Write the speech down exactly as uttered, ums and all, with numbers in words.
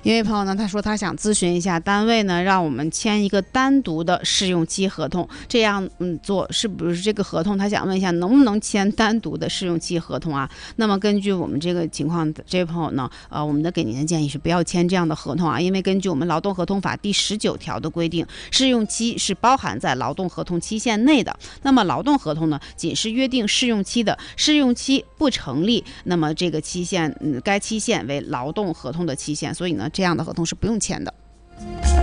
一位朋友呢，他说他想咨询一下单位呢，让我们签一个单独的试用期合同，这样嗯做是不是这个合同？他想问一下，能不能签单独的试用期合同啊？那么根据我们这个情况，这位朋友呢，呃，我们的给您的建议是不要签这样的合同啊，因为根据我们劳动合同法第十九条的规定，试用期是包含在劳动合同期限内的。那么劳动合同呢，仅是约定试用期的，试用期不成立，那么这个期限，嗯，该期限为劳动合同的期限，所以呢，这样的合同是不用签的。